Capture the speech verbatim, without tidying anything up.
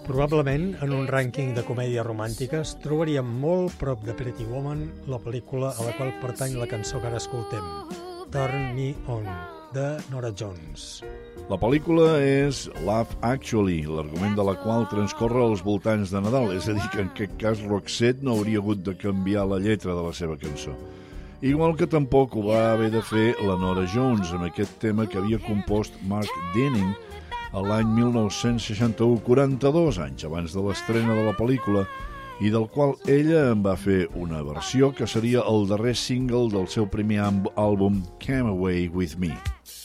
Probablement, en un rànquing de comèdies romàntiques, trobaríem molt prop de Pretty Woman la pel·lícula a la qual pertany la cançó que ara escoltem, Turn Me On, de Norah Jones. La pel·lícula és Love Actually, l'argument de la qual transcorre als voltants de Nadal, és a dir, que en aquest cas Roxette no hauria hagut de canviar la lletra de la seva cançó. Igual que tampoc ho va haver de fer la Norah Jones amb aquest tema que havia compost Mark Denning a l'any mil nou-cents seixanta-u, quaranta-dos anys abans de l'estrena de la pel·lícula, i del qual ella en va fer una versió que seria el darrer single del seu primer àlbum Come Away With Me.